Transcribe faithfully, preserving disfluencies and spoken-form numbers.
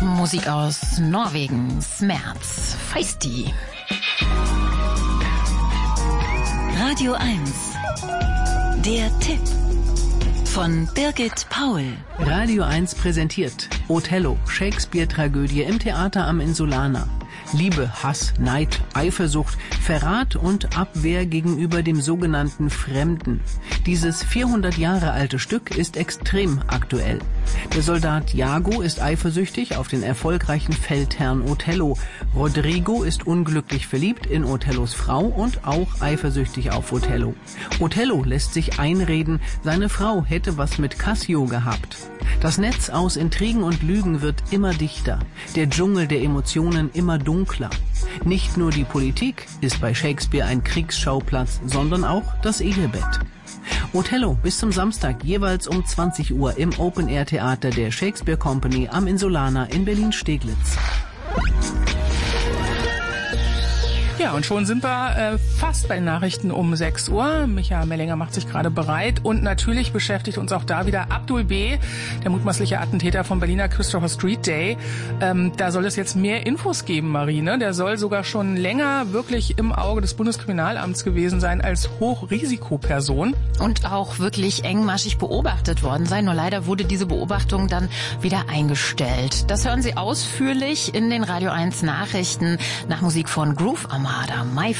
Musik aus Norwegen, Smerz, Feisty. Radio eins, der Tipp von Birgit Paul. Radio eins präsentiert Othello, Shakespeare-Tragödie im Theater am Insulaner. Liebe, Hass, Neid, Eifersucht, Verrat und Abwehr gegenüber dem sogenannten Fremden. Dieses vierhundert Jahre alte Stück ist extrem aktuell. Der Soldat Iago ist eifersüchtig auf den erfolgreichen Feldherrn Othello. Rodrigo ist unglücklich verliebt in Othellos Frau und auch eifersüchtig auf Othello. Othello lässt sich einreden, seine Frau hätte was mit Cassio gehabt. Das Netz aus Intrigen und Lügen wird immer dichter, der Dschungel der Emotionen immer dunkler. Nicht nur die Politik ist bei Shakespeare ein Kriegsschauplatz, sondern auch das Ehebett. Othello bis zum Samstag jeweils um zwanzig Uhr im Open-Air-Theater der Shakespeare Company am Insulaner in Berlin-Steglitz. Ja, und schon sind wir äh, fast bei den Nachrichten um sechs Uhr. Michael Mellinger macht sich gerade bereit. Und natürlich beschäftigt uns auch da wieder Abdul B., der mutmaßliche Attentäter vom Berliner Christopher Street Day. Ähm, da soll es jetzt mehr Infos geben, Marie. Ne? Der soll sogar schon länger wirklich im Auge des Bundeskriminalamts gewesen sein als Hochrisikoperson. Und auch wirklich engmaschig beobachtet worden sein. Nur leider wurde diese Beobachtung dann wieder eingestellt. Das hören Sie ausführlich in den Radio eins Nachrichten nach Musik von Groove Armada. My